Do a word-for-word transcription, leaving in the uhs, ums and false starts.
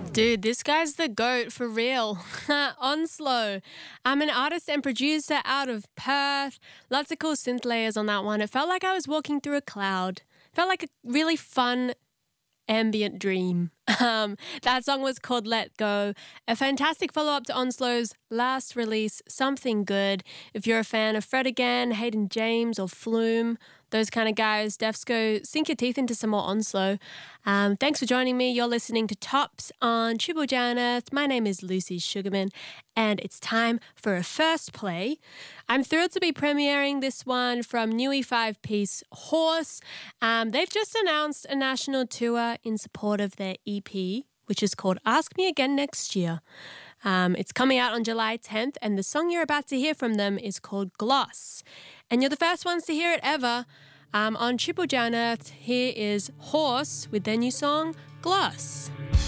Dude, this guy's the GOAT for real. Onslow. I'm an artist and producer out of Perth. Lots of cool synth layers on that one. It felt like I was walking through a cloud. Felt like a really fun ambient dream. Um, that song was called Let Go, a fantastic follow-up to Onslow's last release, Something Good. If you're a fan of Fred again, Hayden James or Flume, those kind of guys, defs go sink your teeth into some more Onslow. Um, thanks for joining me. You're listening to Tops on Triple J on Earth. My name is Lucy Sugarman, and it's time for a first play. I'm thrilled to be premiering this one from Newy five-piece Horse. Um, they've just announced a national tour in support of their E P, which is called Ask Me Again Next Year. Um, it's coming out on July tenth, and the song you're about to hear from them is called Gloss. And you're the first ones to hear it ever. Um, on Triple J on Earth, here is Horse with their new song, Gloss.